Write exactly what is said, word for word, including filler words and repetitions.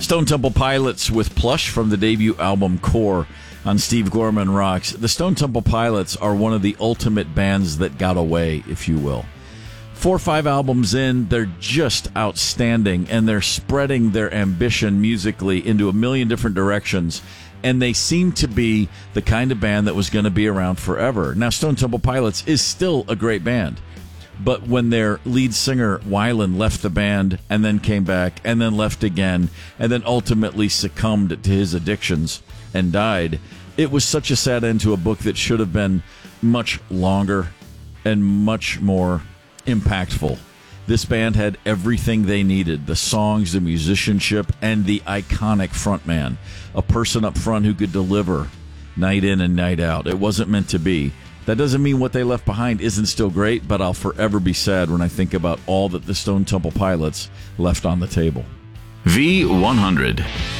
Stone Temple Pilots with Plush from the debut album Core on Steve Gorman Rocks. The Stone Temple Pilots are one of the ultimate bands that got away, if you will. Four or five albums in, they're just outstanding, and they're spreading their ambition musically into a million different directions, and they seem to be the kind of band that was going to be around forever. Now, Stone Temple Pilots is still a great band, but when their lead singer, Weiland, left the band and then came back and then left again and then ultimately succumbed to his addictions and died, it was such a sad end to a book that should have been much longer and much more impactful. This band had everything they needed: the songs, the musicianship, and the iconic frontman, a person up front who could deliver night in and night out. It wasn't meant to be. That doesn't mean what they left behind isn't still great, but I'll forever be sad when I think about all that the Stone Temple Pilots left on the table. V one hundred.